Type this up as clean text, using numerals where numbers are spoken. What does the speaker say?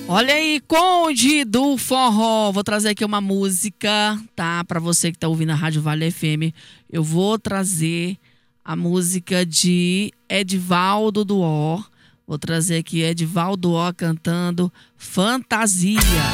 Olha aí, Conde do Forró. Vou trazer aqui uma música, tá? Pra você que tá ouvindo a Rádio Vale FM. Eu vou trazer a música de Edivaldo do Ó. Vou trazer aqui Edivaldo do Ó cantando Fantasia.